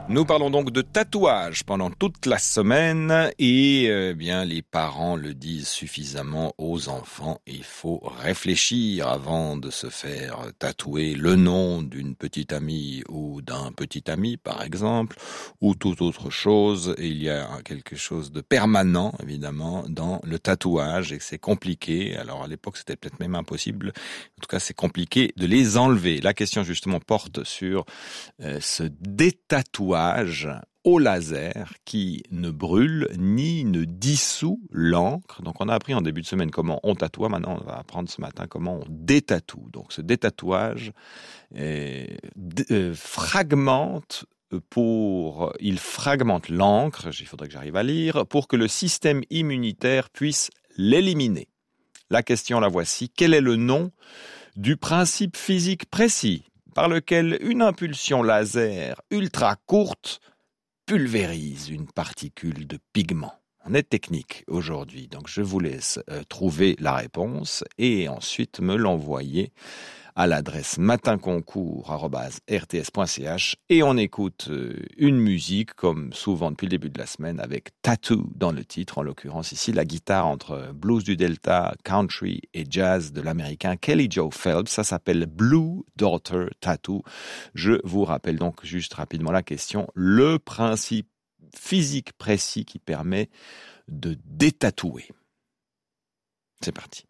Nous parlons donc de tatouage pendant toute la semaine et bien les parents le disent suffisamment aux enfants. Il faut réfléchir avant de se faire tatouer le nom d'une petite amie ou d'un petit ami par exemple ou toute autre chose. Et il y a quelque chose de permanent évidemment dans le tatouage et que c'est compliqué. Alors à l'époque c'était peut-être même impossible. En tout cas c'est compliqué de les enlever. La question justement porte sur ce détatouage au laser qui ne brûle ni ne dissout l'encre. Donc on a appris en début de semaine comment on tatoue, maintenant on va apprendre ce matin comment on détatoue. Donc ce détatouage fragmente l'encre, il faudrait que j'arrive à lire, pour que le système immunitaire puisse l'éliminer. La question la voici, quel est le nom du principe physique précis par lequel une impulsion laser ultra courte pulvérise une particule de pigment? On est technique aujourd'hui, donc je vous laisse trouver la réponse et ensuite me l'envoyer à l'adresse matinconcours@rts.ch et on écoute une musique comme souvent depuis le début de la semaine avec Tattoo dans le titre, en l'occurrence ici la guitare entre blues du Delta, country et jazz de l'américain Kelly Joe Phelps, ça s'appelle Blue Daughter Tattoo. Je vous rappelle donc juste rapidement la question, le principe physique précis qui permet de détatouer. C'est parti.